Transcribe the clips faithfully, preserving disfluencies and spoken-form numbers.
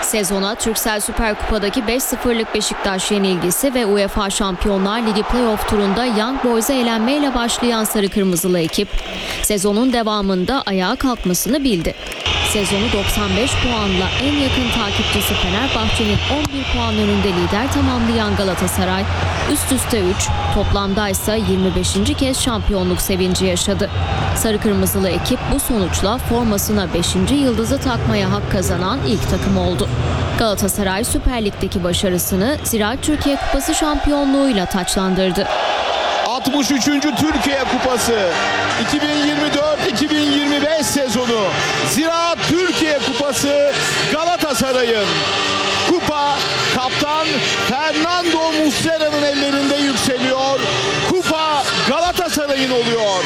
Sezona Turkcell Süper Kupa'daki beş sıfırlık Beşiktaş yenilgisi ve UEFA Şampiyonlar Ligi Playoff turunda Young Boys'a elenmeyle başlayan sarı kırmızılı ekip sezonun devamında ayağa kalkmasını bildi. Sezonu doksan beş puanla en yakın takipçisi Fenerbahçe'nin on bir puan önünde lider tamamlayan Galatasaray üst üste üç, toplamda ise yirmi beşinci kez şampiyonluk sevinci yaşadı. Sarı kırmızılı ekip bu sonuçla formasına beşinci yıldızı takmaya hak kazanan ilk takım oldu. Galatasaray Süper Lig'deki başarısını Ziraat Türkiye Kupası şampiyonluğuyla taçlandırdı. altmış üçüncü Türkiye Kupası iki bin yirmi dört iki bin yirmi beş sezonu Ziraat Türkiye Kupası Galatasaray'ın. Kupa kaptan Fernando Muslera'nın ellerinde yükseliyor. Kupa Galatasaray'ın oluyor.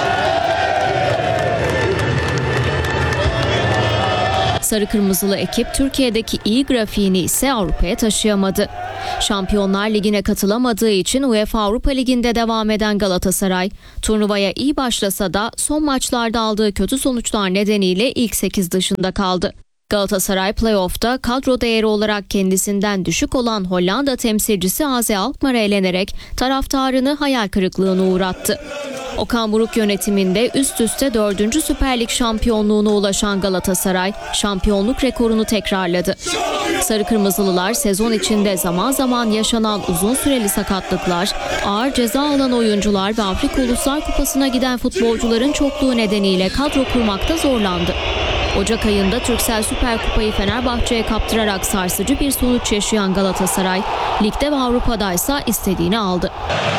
Sarı kırmızılı ekip Türkiye'deki iyi grafiğini ise Avrupa'ya taşıyamadı. Şampiyonlar Ligi'ne katılamadığı için UEFA Avrupa Ligi'nde devam eden Galatasaray, turnuvaya iyi başlasa da son maçlarda aldığı kötü sonuçlar nedeniyle ilk sekiz dışında kaldı. Galatasaray playoff'ta kadro değeri olarak kendisinden düşük olan Hollanda temsilcisi A Z Alkmaar'a elenerek taraftarını hayal kırıklığına uğrattı. Okan Buruk yönetiminde üst üste dördüncü Süper Lig şampiyonluğuna ulaşan Galatasaray şampiyonluk rekorunu tekrarladı. Sarı Kırmızılılar sezon içinde zaman zaman yaşanan uzun süreli sakatlıklar, ağır ceza alan oyuncular ve Afrika Uluslar Kupası'na giden futbolcuların çokluğu nedeniyle kadro kurmakta zorlandı. Ocak ayında Turkcell Süper Kupayı Fenerbahçe'ye kaptırarak sarsıcı bir sonuç yaşayan Galatasaray, ligde ve Avrupa'da ise istediğini aldı.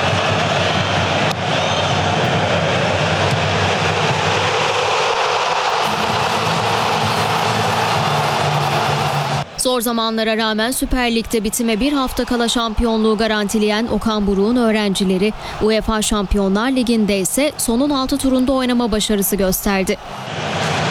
Zor zamanlara rağmen Süper Lig'de bitime bir hafta kala şampiyonluğu garantileyen Okan Buruk'un öğrencileri UEFA Şampiyonlar Ligi'nde ise sonun altı turunda oynama başarısı gösterdi.